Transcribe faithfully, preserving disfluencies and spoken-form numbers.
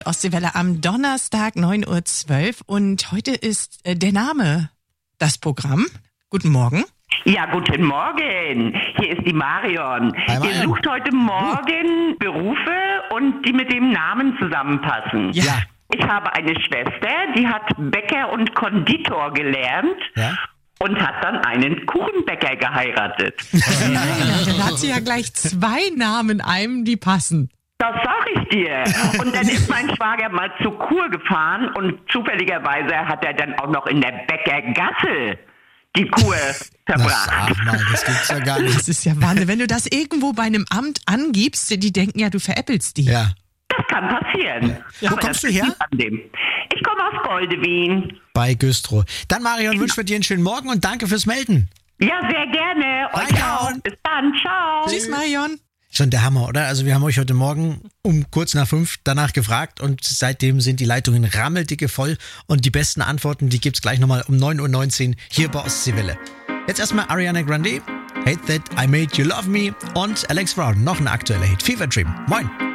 Ostseewelle am Donnerstag neun Uhr zwölf und heute ist äh, der Name das Programm. Guten Morgen. Ja, guten Morgen. Hier ist die Marion. Hi, Marion. Ihr sucht heute Morgen Berufe und die mit dem Namen zusammenpassen. Ja. Ich habe eine Schwester, die hat Bäcker und Konditor gelernt. Ja? Und hat dann einen Kuchenbäcker geheiratet. Dann hat sie ja gleich zwei Namen einem, die passen. Das sag ich dir. Und dann ist mein Schwager mal zur Kur gefahren und zufälligerweise hat er dann auch noch in der Bäckergasse die Kur Na, verbracht. sag mal, das gibt's ja gar nicht. Das ist ja Wahnsinn. Wenn du das irgendwo bei einem Amt angibst, die denken ja, du veräppelst die. Ja. Das kann passieren. Wo Aber kommst das du her? liegt an dem. Ich komme aus Goldewin. Bei Güstrow. Dann, Marion, wünschen wir dir einen schönen Morgen und danke fürs Melden. Ja, sehr gerne. Euch Danke. auch. Bis dann. Ciao. Tschüss, Marion. Schon der Hammer, oder? Also wir haben euch heute Morgen um kurz nach fünf danach gefragt und seitdem sind die Leitungen rammeldicke voll und die besten Antworten, die gibt's gleich nochmal um neun Uhr neunzehn hier bei Ostseewelle. Jetzt erstmal Ariana Grande, Hate That I Made You Love Me und Alex Brown, noch ein aktueller Hit, Fever Dream. Moin!